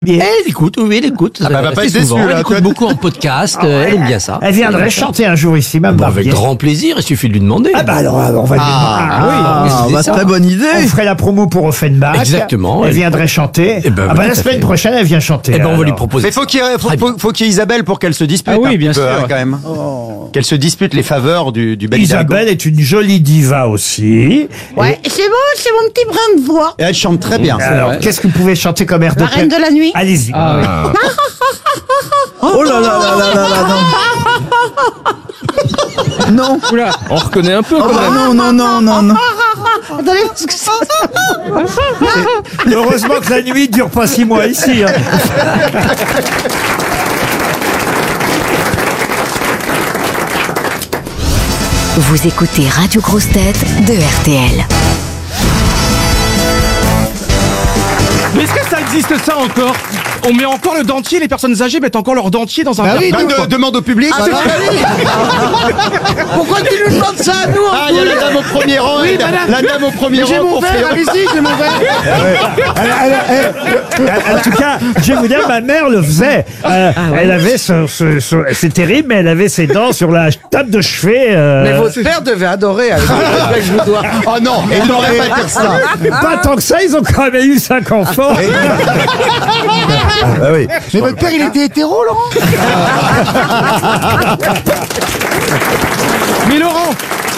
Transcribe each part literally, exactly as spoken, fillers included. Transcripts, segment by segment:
Elle écoute, oui, elle écoute. Ah bah, elle va pas être souvent. déçue, là. Elle écoute beaucoup en podcast, Ah ouais. euh, elle aime bien ça. Elle viendrait chanter un jour ici, même Bon, Barbier. avec grand plaisir, il suffit de lui demander. Ah bah alors, on va lui Ah, ah, oui. ah, Ah, c'est bah, ça. très bonne On idée. ferait la promo pour Offenbach. Exactement. Elle viendrait chanter. Eh ben, ah bah oui, la tout à semaine fait. prochaine, elle vient chanter. Eh ben, on va lui alors. proposer. Mais faut qu'il y ait, faut, Très bien. faut, faut qu'il y ait Isabelle pour qu'elle se dispute. Ah oui, un bien peu, sûr. hein, quand même. Qu'elle se dispute les faveurs du, du bel Hidalgo. Isabelle est une jolie diva aussi. Ouais, c'est bon, c'est mon petit brin de voix. Et elle chante très bien. Alors, qu'est-ce que vous pouvez chanter comme air La d'opéra reine de la nuit. Allez-y. Oh là là là là là là, non. Non. Oula, on reconnaît un peu Oh quand bah même. non, non, non, non, non. Attendez, parce que ça... Heureusement que la nuit dure pas six mois ici. hein. Vous écoutez Radio Grosse Tête de R T L. Mais est-ce que ça existe ça encore? On met encore le dentier, les personnes âgées mettent encore leur dentier dans un Bah verre oui, d'eau, de- quoi. demande au public. Ah, voilà. Pourquoi tu nous demandes ça à nous? Ah, il y a la dame au premier rang. et la, la dame au premier J'ai rang. mon qu'on fait- verre, allez-y, j'ai mon verre. Elle- elle- elle- elle- en tout cas, je vais vous dire, ma mère le faisait. Euh, Elle avait ce, ce- ce- c'est terrible, mais elle avait ses dents sur la table de chevet. euh, Mais votre père devait adorer. avec le respect que je vous dois. Oh non, il n'aurait pas dire ça. Pas tant que ça, ils ont quand même eu cinq enfants. Ah oui. Mais votre père, il était hétéro, Laurent? Mais Laurent,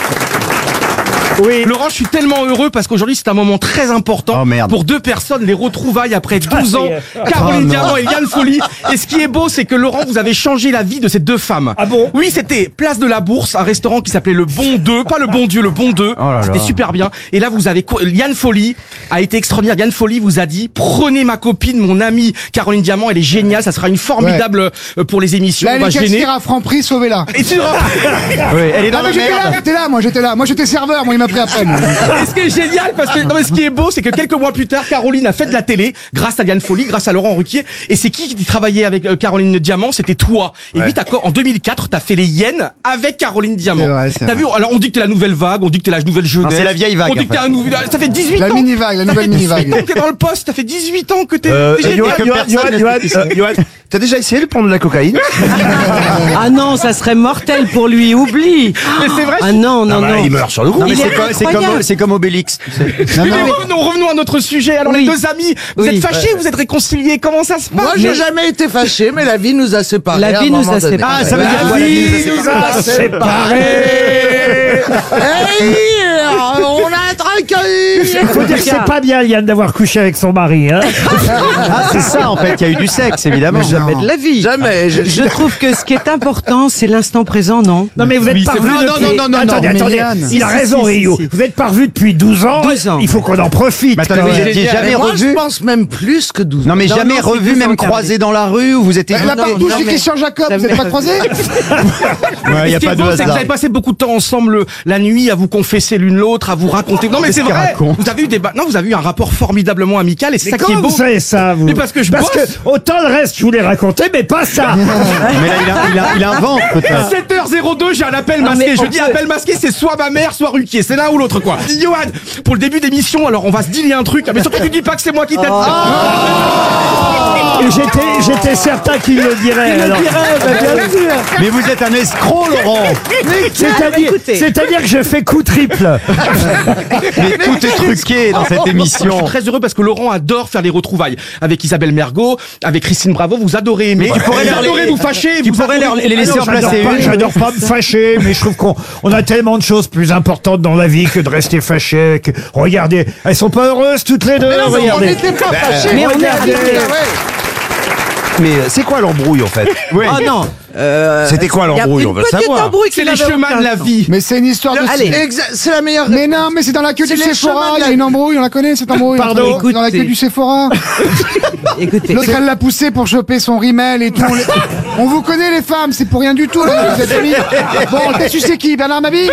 Oui. Laurent, je suis tellement heureux parce qu'aujourd'hui c'est un moment très important Oh, merde. pour deux personnes, les retrouvailles après douze ça ans, y est. Caroline Oh, non. Diamant et Yann Folly. Et ce qui est beau, c'est que Laurent, vous avez changé la vie de ces deux femmes. Ah bon? Oui, c'était Place de la Bourse, un restaurant qui s'appelait Le Bon deux, pas Le Bon Dieu, Le Bon deux. Oh là là. C'était super bien. Et là, vous avez co- Yann Folly a été extraordinaire. Yann Folly vous a dit prenez ma copine, mon amie Caroline Diamant, elle est géniale, ça sera une formidable euh, pour les émissions. Là, on elle va est gêner. caissière à Franprix, sauvez-la. Et tu Oui, elle est dans Ah, la mais j'étais là, merde. j'étais là, moi, j'étais là. Moi, j'étais serveur, moi, il m'a pris après. moi. Et ce qui est génial, parce que non, mais ce qui est beau, c'est que quelques mois plus tard, Caroline a fait de la télé grâce à Yann Folly, grâce à Laurent Ruquier. Et c'est qui qui travaillait avec euh, Caroline Diamant? C'était toi. Et puis t'as quoi en deux mille quatre, t'as fait les Yens avec Caroline Diamant. C'est vrai, c'est T'as vrai. vu? Alors on dit que t'es la nouvelle vague, on dit que t'es la nouvelle jeunesse. Non, c'est la vieille vague, On dit que en t'es fait. un nouvel. Ça fait dix-huit La ans. mini-vague, la Ça nouvelle fait dix-huit mini-vague. ans que t'es dans le poste. Ça fait dix-huit ans que t'es. Euh, t'es Johan, génial. Johan, Johan, Johan, euh, Johan, t'as déjà essayé de prendre de la cocaïne? Ah non, ça serait mortel pour lui, oublie. Mais c'est vrai. Ah non, non, Ah bah, non. il meurt sur le coup. Non, mais Il c'est est comme, c'est comme, incroyable. c'est comme Obélix. tu sais. Mais revenons, revenons à notre sujet. Alors Oui. les deux amis, vous Oui. êtes fâchés, vous êtes réconciliés. Comment ça se passe? Moi, j'ai jamais été fâché, mais la vie nous a séparés. La à un vie nous moment a donné. séparés. Ah, ça veut dire quoi, la vie nous a séparés? Hey, on a un traqueuil. Il faut dire que c'est pas bien, Yann, d'avoir couché avec son mari. Hein. Ah, c'est ça, en fait. Il y a eu du sexe, évidemment. Jamais de la vie. Jamais. je- Je trouve que ce qui est important, c'est l'instant présent, non? Non, mais vous êtes Oui, c'est parvenu vrai. Non, depuis... non, non, non, attendez, non, mais attendez. Yann. Il a Si, raison, si, si, Rio. si. Vous êtes parvenu depuis douze ans. douze ans. Il faut qu'on en profite. Mais attendez, quand vous même. étiez jamais Mais moi, je revu? pense même plus que douze. Non, mais Non, jamais non, c'est revu, deux même ans croisé dans la rue où vous étiez. La non, partouche non, du mais- Christian Jacob, vous n'avez pas croisé? Ouais, il y Ce a qui pas est de beau, c'est que vous hasard. avez passé beaucoup de temps ensemble euh, la nuit à vous confesser l'une l'autre, à vous raconter. Non mais c'est Qu'est-ce qu'il vrai. raconte Vous avez eu des ba- non, vous avez eu un rapport formidablement amical et c'est Mais ça qui est comment beau. vous savez ça, vous? Mais parce que je Parce bosse. que autant le reste, je vous l'ai raconté, mais pas ça. Mais là, il, a, il, a, il invente, À peut-être. sept heures zéro deux, j'ai un appel masqué. mais Je on dis peut- appel masqué, c'est soit ma mère, soit Ruquier. C'est l'un ou l'autre, quoi. Johan, pour le début d'émission, alors on va se dealer un truc. Mais surtout, tu dis pas que c'est moi qui t'ai dit. Et j'étais, j'étais certain qu'il le dirait. alors. Mais vous êtes un escroc, Laurent. C'est-à-dire, écoutez. c'est-à-dire que je fais coup triple. Mais tout est truqué dans cette Je émission. suis très heureux parce que Laurent adore faire les retrouvailles avec Isabelle Mergo, avec Christine Bravo. Vous adorez aimer. tu pourrais vous leur- adorez vous fâcher. tu vous pourrais adorez- leur- les laisser Alors, en j'adore placer pas, une. j'adore pas me fâcher, mais je trouve qu'on on a tellement de choses plus importantes dans la vie que de rester fâché. Que, regardez, elles sont pas heureuses toutes les deux. Mais non, mais on regardez. n'était pas fâchés. Mais on est regardez. Mais euh, c'est quoi l'embrouille en fait? Oui. Oh non. Euh, C'était quoi il y a l'embrouille? une On veut petite savoir. embrouille qui C'est les n'avait chemins aucun de la sens. vie. Mais c'est une histoire de... Allez. Exa- C'est la meilleure. Mais non, mais c'est dans la queue C'est du les Sephora, chemins de il y la- a une embrouille, on la connaît cette embrouille. Pardon Entre- Dans la queue Écoutez. du Sephora. Écoutez. L'autre, elle l'a poussé pour choper son rimel et tout. On, les- on vous connaît les femmes, c'est pour rien du tout. Là, vous êtes amis. Bon, t'as su c'est qui? Bernard Mabille?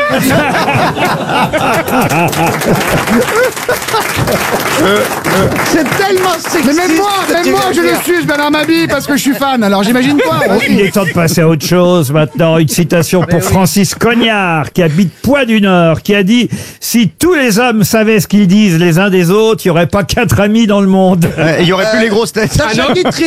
C'est tellement sexiste. Mais même moi, ce que même tu moi, viens je de le dire. suis, Bernard Mabille, parce que je suis fan. Alors j'imagine toi. Il est temps de passer à autre chose maintenant. Une citation pour Francis Cognard, qui habite Poix du Nord, qui a dit « Si tous les hommes savaient ce qu'ils disent les uns des autres, il n'y aurait pas quatre amis dans le monde. Il y aurait plus les grosses têtes. Sacha Guitry.